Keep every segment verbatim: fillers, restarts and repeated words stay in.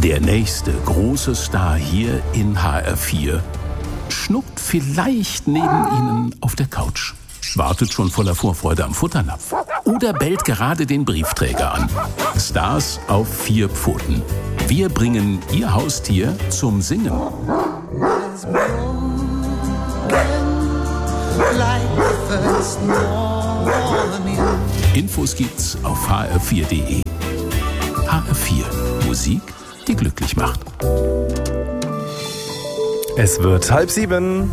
Der nächste große Star hier in H R vier schnuckt vielleicht neben Ihnen auf der Couch, wartet schon voller Vorfreude am Futternapf oder bellt gerade den Briefträger an. Stars auf vier Pfoten. Wir bringen Ihr Haustier zum Singen. Infos gibt's auf h r vier punkt d e. H R vier. Musik, die glücklich macht. Es wird halb sieben.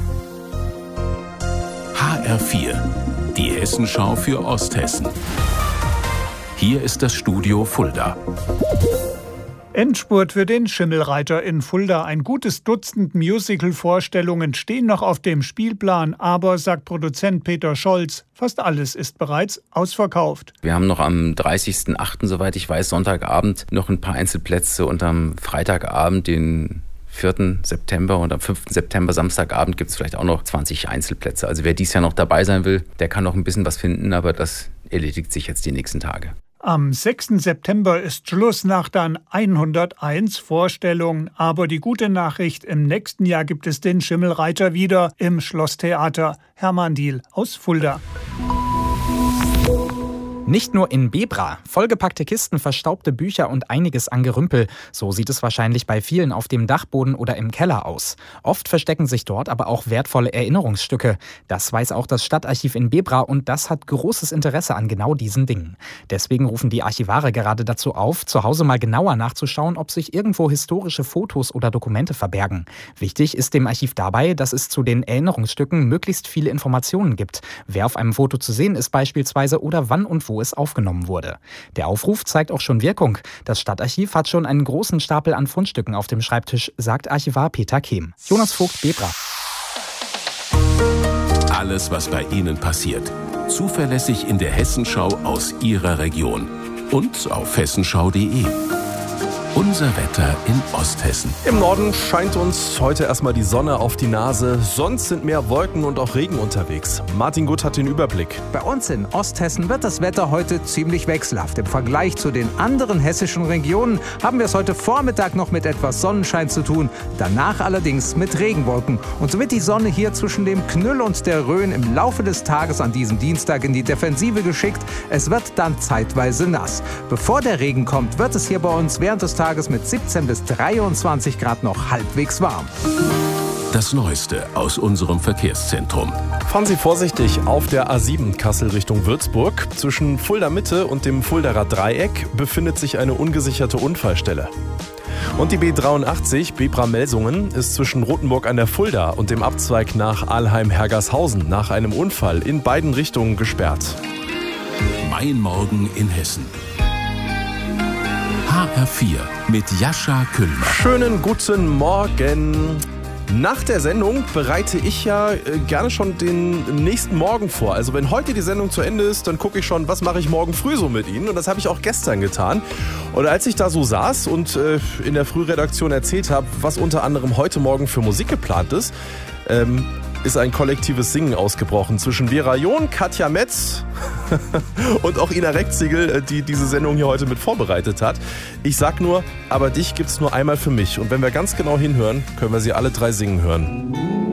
H R vier. Die Hessenschau für Osthessen. Hier ist das Studio Fulda. Endspurt für den Schimmelreiter in Fulda. Ein gutes Dutzend Musical-Vorstellungen stehen noch auf dem Spielplan, aber, sagt Produzent Peter Scholz, fast alles ist bereits ausverkauft. Wir haben noch am dreißigsten achten, soweit ich weiß, Sonntagabend noch ein paar Einzelplätze und am Freitagabend, den vierten September und am fünften September, Samstagabend, gibt es vielleicht auch noch zwanzig Einzelplätze. Also wer dies Jahr noch dabei sein will, der kann noch ein bisschen was finden, aber das erledigt sich jetzt die nächsten Tage. Am sechsten September ist Schluss nach dann hunderteins Vorstellungen. Aber die gute Nachricht, im nächsten Jahr gibt es den Schimmelreiter wieder im Schlosstheater. Hermann Diehl aus Fulda. Nicht nur in Bebra. Vollgepackte Kisten, verstaubte Bücher und einiges an Gerümpel. So sieht es wahrscheinlich bei vielen auf dem Dachboden oder im Keller aus. Oft verstecken sich dort aber auch wertvolle Erinnerungsstücke. Das weiß auch das Stadtarchiv in Bebra und das hat großes Interesse an genau diesen Dingen. Deswegen rufen die Archivare gerade dazu auf, zu Hause mal genauer nachzuschauen, ob sich irgendwo historische Fotos oder Dokumente verbergen. Wichtig ist dem Archiv dabei, dass es zu den Erinnerungsstücken möglichst viele Informationen gibt. Wer auf einem Foto zu sehen ist beispielsweise oder wann und wo es aufgenommen wurde. Der Aufruf zeigt auch schon Wirkung. Das Stadtarchiv hat schon einen großen Stapel an Fundstücken auf dem Schreibtisch, sagt Archivar Peter Kehm. Jonas Vogt, Bebra. Alles, was bei Ihnen passiert. Zuverlässig in der Hessenschau aus Ihrer Region. Und auf hessenschau punkt de. Unser Wetter in Osthessen. Im Norden scheint uns heute erstmal die Sonne auf die Nase. Sonst sind mehr Wolken und auch Regen unterwegs. Martin Gutt hat den Überblick. Bei uns in Osthessen wird das Wetter heute ziemlich wechselhaft. Im Vergleich zu den anderen hessischen Regionen haben wir es heute Vormittag noch mit etwas Sonnenschein zu tun. Danach allerdings mit Regenwolken. Und so wird die Sonne hier zwischen dem Knüll und der Rhön im Laufe des Tages an diesem Dienstag in die Defensive geschickt. Es wird dann zeitweise nass. Bevor der Regen kommt, wird es hier bei uns während des Tages mit siebzehn bis dreiundzwanzig Grad noch halbwegs warm. Das Neueste aus unserem Verkehrszentrum. Fahren Sie vorsichtig auf der A sieben Kassel Richtung Würzburg. Zwischen Fulda Mitte und dem Fuldaer Dreieck befindet sich eine ungesicherte Unfallstelle. Und die B dreiundachtzig Bebra-Melsungen ist zwischen Rothenburg an der Fulda und dem Abzweig nach Alheim-Hergershausen nach einem Unfall in beiden Richtungen gesperrt. Mein Morgen in Hessen. H R vier mit Jascha Küllmann. Schönen guten Morgen. Nach der Sendung bereite ich ja gerne schon den nächsten Morgen vor. Also wenn heute die Sendung zu Ende ist, dann gucke ich schon, was mache ich morgen früh so mit Ihnen. Und das habe ich auch gestern getan. Und als ich da so saß und äh, in der Frühredaktion erzählt habe, was unter anderem heute Morgen für Musik geplant ist, ähm, ist ein kollektives Singen ausgebrochen zwischen Vera John, Katja Metz und auch Ina Reckziegel, die diese Sendung hier heute mit vorbereitet hat. Ich sag nur, aber dich gibt's nur einmal für mich. Und wenn wir ganz genau hinhören, können wir sie alle drei singen hören.